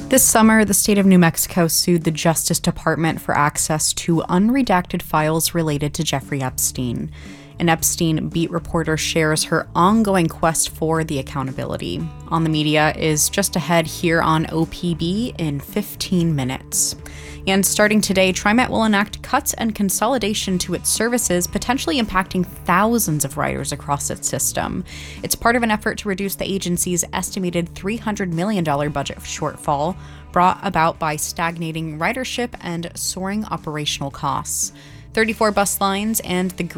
This summer, the state of New Mexico sued the Justice Department for access to unredacted files related to Jeffrey Epstein. An Epstein beat reporter shares her ongoing quest for the accountability. On the Media is just ahead here on OPB in 15 minutes. And starting today, TriMet will enact cuts and consolidation to its services, potentially impacting thousands of riders across its system. It's part of an effort to reduce the agency's estimated $300 million budget shortfall, brought about by stagnating ridership and soaring operational costs. 34 bus lines and the